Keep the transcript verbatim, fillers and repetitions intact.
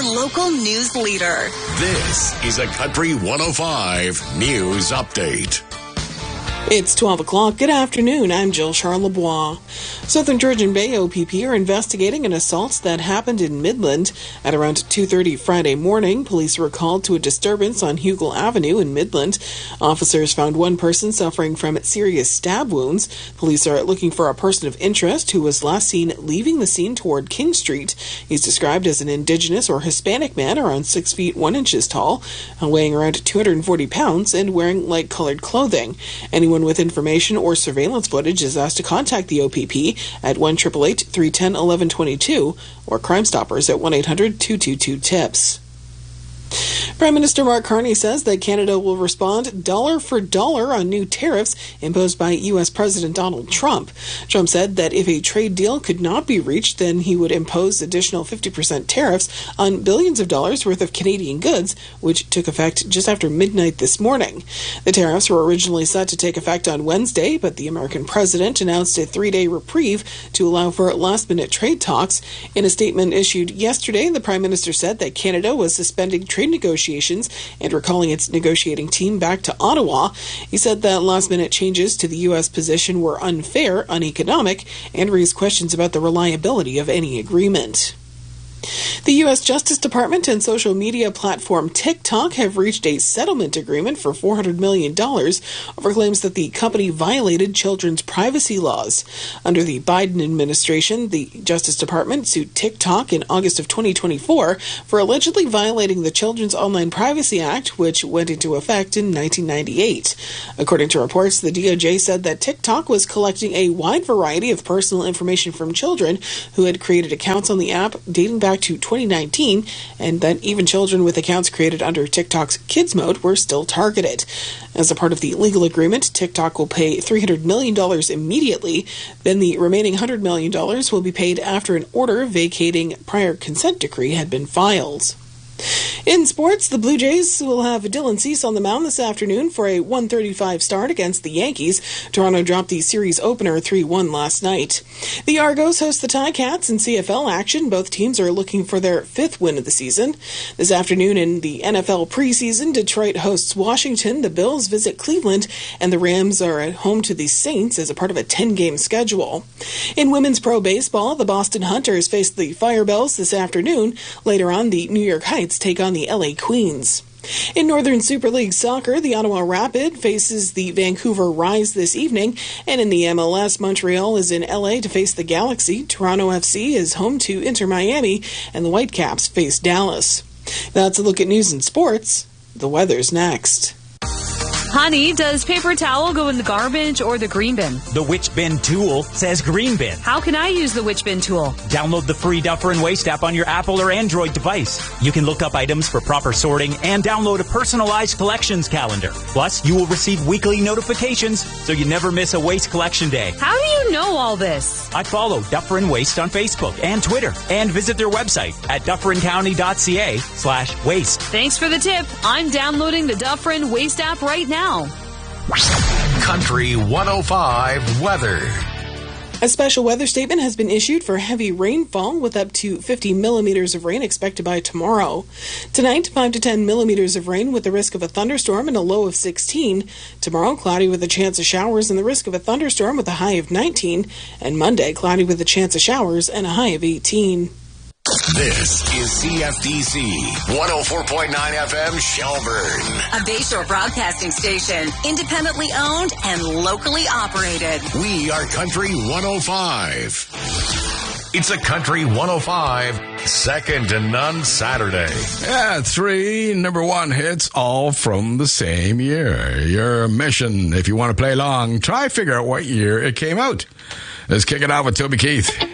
local news leader. This is a Country one oh five News Update. It's twelve o'clock. Good afternoon. I'm Jill Charlebois. Southern Georgian Bay O P P are investigating an assault that happened in Midland. At around two thirty Friday morning, police were called to a disturbance on Hugel Avenue in Midland. Officers found one person suffering from serious stab wounds. Police are looking for a person of interest who was last seen leaving the scene toward King Street. He's described as an Indigenous or Hispanic man around six feet one inches tall, weighing around two hundred forty pounds, and wearing light-colored clothing. Anyone with information or surveillance footage is asked to contact the O P P at one eight eight eight, three one zero, one one two two or Crime Stoppers at one eight hundred, two two two, TIPS. Prime Minister Mark Carney says that Canada will respond dollar for dollar on new tariffs imposed by U S President Donald Trump. Trump said that if a trade deal could not be reached, then he would impose additional fifty percent tariffs on billions of dollars worth of Canadian goods, which took effect just after midnight this morning. The tariffs were originally set to take effect on Wednesday, but the American president announced a three-day reprieve to allow for last-minute trade talks. In a statement issued yesterday, the Prime Minister said that Canada was suspending trade negotiations and recalling its negotiating team back to Ottawa. He said that last-minute changes to the U S position were unfair, uneconomic, and raised questions about the reliability of any agreement. The U S Justice Department and social media platform TikTok have reached a settlement agreement for four hundred million dollars over claims that the company violated children's privacy laws. Under the Biden administration, the Justice Department sued TikTok in August of twenty twenty-four for allegedly violating the Children's Online Privacy Act, which went into effect in nineteen ninety-eight. According to reports, the D O J said that TikTok was collecting a wide variety of personal information from children who had created accounts on the app dating back to twenty nineteen, and that even children with accounts created under TikTok's Kids Mode were still targeted. As a part of the legal agreement, TikTok will pay three hundred million dollars immediately. Then the remaining one hundred million dollars will be paid after an order vacating prior consent decree had been filed. In sports, the Blue Jays will have Dylan Cease on the mound this afternoon for a one thirty-five start against the Yankees. Toronto dropped the series opener three one last night. The Argos host the Ticats in C F L action. Both teams are looking for their fifth win of the season. This afternoon in the N F L preseason, Detroit hosts Washington, the Bills visit Cleveland, and the Rams are at home to the Saints as a part of a ten-game schedule. In women's pro baseball, the Boston Hunters face the Firebells this afternoon. Later on, the New York Heights take on the L A Queens. In Northern Super League Soccer, the Ottawa Rapid faces the Vancouver Rise this evening, and in the M L S, Montreal is in L A to face the Galaxy. Toronto F C is home to Inter Miami, and the Whitecaps face Dallas. That's a look at news and sports. The weather's next. Honey, does paper towel go in the garbage or the green bin? The Which Bin tool says green bin. How can I use the Which Bin tool? Download the free Duffer and Waste app on your Apple or Android device. You can look up items for proper sorting and download a personalized collections calendar. Plus, you will receive weekly notifications so you never miss a waste collection day. How do you know all this? I follow Duffer and Waste on Facebook and Twitter and visit their website at dufferincounty.ca slash waste. Thanks for the tip. I'm downloading the Duffer and Waste app right now. Country one oh five weather. A special weather statement has been issued for heavy rainfall with up to fifty millimeters of rain expected by tomorrow. Tonight, five to ten millimeters of rain with the risk of a thunderstorm and a low of sixteen. Tomorrow, cloudy with a chance of showers and the risk of a thunderstorm with a high of nineteen. And Monday, cloudy with a chance of showers and a high of eighteen. This is C F D C one oh four point nine F M Shelburne. A Bayshore broadcasting station, independently owned and locally operated. We are Country one oh five. It's a Country one oh five Second to None Saturday. Yeah, three number one hits all from the same year. Your mission, if you want to play along, try figure out what year it came out. Let's kick it out with Toby Keith.